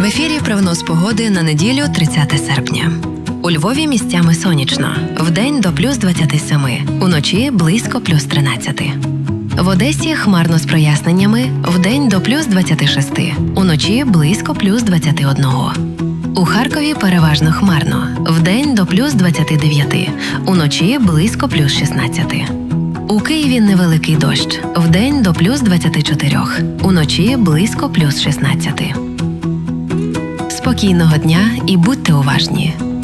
ефірі прогноз погоди на неділю 30 серпня. У Львові місцями сонячно. Вдень до плюс 27, уночі близько плюс 13. В Одесі хмарно з проясненнями, вдень до плюс 26, уночі близько плюс 21. У Харкові переважно хмарно, вдень до плюс 29, уночі близько плюс 16. У Києві невеликий дощ, вдень до плюс 24, уночі близько плюс 16. Спокійного дня і будьте уважні.